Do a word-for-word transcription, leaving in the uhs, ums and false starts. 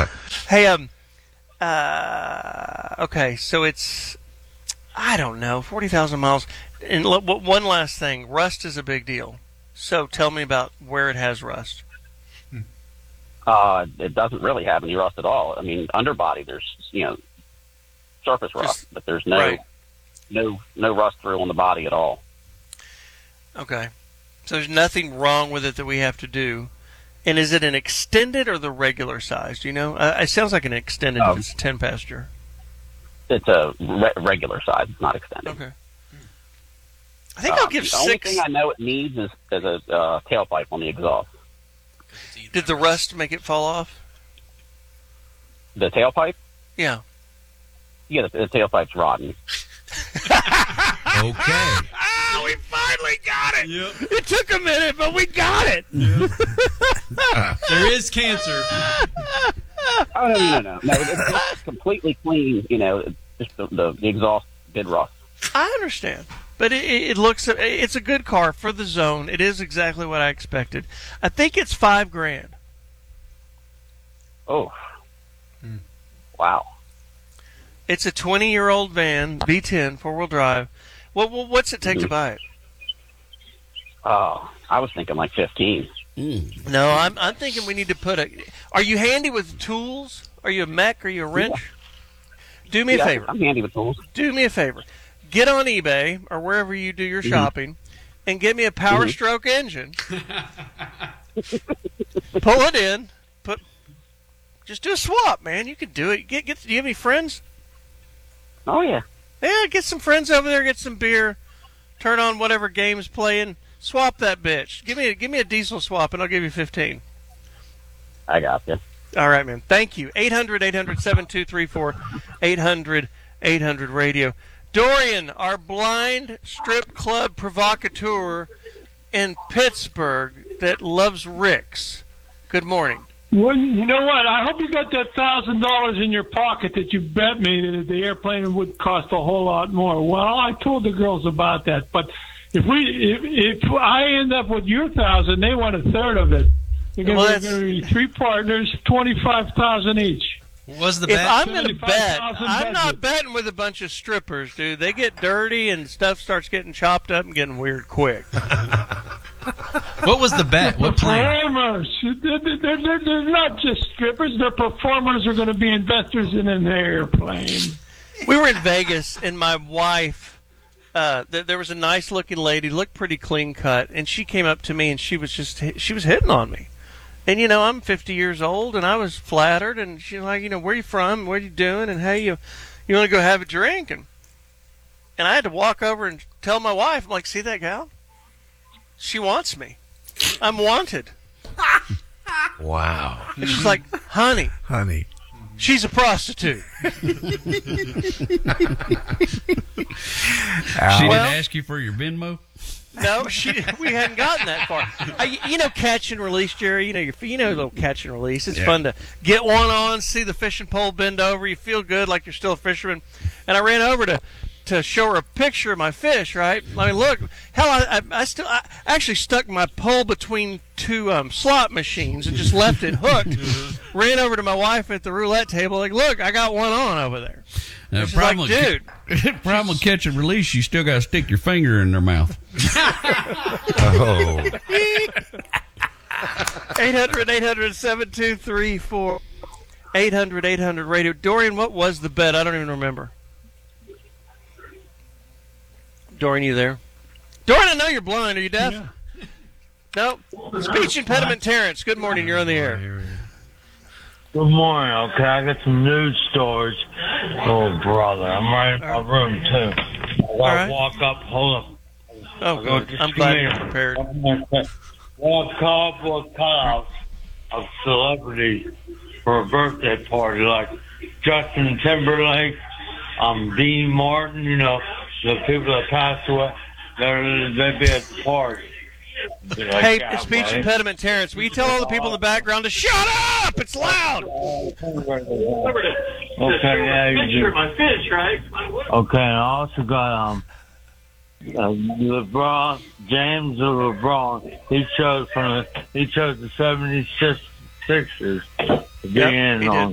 Hey, um, uh, okay, so it's, I don't know, forty thousand miles. And l- one last thing, rust is a big deal. So tell me about where it has rust. Uh, it doesn't really have any rust at all. I mean, underbody, there's, you know, surface rust, Just, but there's no, right. no, no rust through on the body at all. Okay. So there's nothing wrong with it that we have to do. And is it an extended or the regular size? Do you know? Uh, it sounds like an extended Um, if it's a ten passenger. It's a re- regular size. It's not extended. Okay. I think I'll Um, give the six. only thing I know it needs is, is a uh, tailpipe on the exhaust. Did the rust make it fall off? The tailpipe? Yeah. Yeah, the, the tailpipe's rotten. Okay. Ah, we finally got it. Yep. It took a minute, but we got it. There is cancer. Oh, no, no, no, no. no it's, it's completely clean, you know, just the, the, the exhaust did rust. I understand. But it, it looks, it's a good car for the zone. It is exactly what I expected. I think it's five grand. Oh. Wow. It's a twenty-year-old van, V ten, four-wheel drive. What, what what's it take to buy it? Oh, I was thinking like fifteen. No, I'm I'm thinking we need to put a. Are you handy with tools? Are you a mech? Are you a wrench? Do me a Yeah, favor. I'm handy with tools. Do me a favor. Get on eBay or wherever you do your shopping, and get me a Power Mhm. Stroke engine. Pull it in. Put. Just do a swap, man. You can do it. Get get. Do you have any friends? Oh, yeah. Yeah, get some friends over there. Get some beer. Turn on whatever game's playing. Swap that bitch. Give me a, give me a diesel swap, and I'll give you fifteen. I got you. All right, man. Thank you. eight hundred, eight hundred, seven two three four, eight hundred, eight hundred radio. Dorian, our blind strip club provocateur in Pittsburgh that loves Rick's. Good morning. Well, you know what? I hope you got that thousand dollars in your pocket that you bet me that the airplane would cost a whole lot more. Well, I told the girls about that, but if we if, if I end up with your thousand, they want a third of it. Because Well, we're that's- going to be three partners, twenty-five thousand each. What was the If bet? I'm going to bet, seventy-five thousand I'm not budget. betting with a bunch of strippers, dude. They get dirty and stuff starts getting chopped up and getting weird quick. What was the bet? What plane? Performers. They're, they're, they're, they're not just strippers. They're performers who are going to be investors in an airplane. We were in Vegas, and my wife, uh, th- there was a nice-looking lady, looked pretty clean-cut, and she came up to me, and she was just she was hitting on me. And, you know, I'm fifty years old, and I was flattered, and she's like, you know, where you from? What are you doing? And hey, you you want to go have a drink? And, and I had to walk over and tell my wife, I'm like, see that gal? She wants me. I'm wanted. Wow. And she's like, honey, Honey. she's a prostitute. She Well- didn't ask you for your Venmo? No, she. We hadn't gotten that far. I, you know, catch and release, Jerry. You know, your, you know, a little catch and release. It's Yeah. fun to get one on, see the fishing pole bend over. You feel good, like you're still a fisherman. And I ran over to to show her a picture of my fish. Right? I mean, look, hell, I, I, I still I actually stuck my pole between two um, slot machines and just left it hooked. Ran over to my wife at the roulette table. Like, look, I got one on over there. Uh, She's like, with- dude. problem with catch and release, you still got to stick your finger in their mouth. Oh. eight hundred, eight hundred, seven two three four, eight hundred, eight hundred radio. Dorian, what was the bet? I don't even remember. Dorian, you there? Dorian, I know you're blind. Are you deaf? Yeah. No. Speech impediment Terrence. Good morning. You're on the air. Good morning, okay? I got some news stories. Oh, brother. I'm right in my room, too. I gotta right. walk up. Hold up. Oh, good. I'm glad you're prepared. Well, cardboard cutouts of celebrities for a birthday party, like Justin Timberlake, um, Dean Martin, you know, the people that passed away. They're, they'd be at the party. Be like, Hey, "Yeah, speech buddy." impediment Terrence, will you tell all the people in the background to shut up? It's loud. Okay, yeah, you do. my fish, right? Okay, and I also got um uh, LeBron James or LeBron. He chose from the he chose the seventy-six Sixers to be Yep, in he on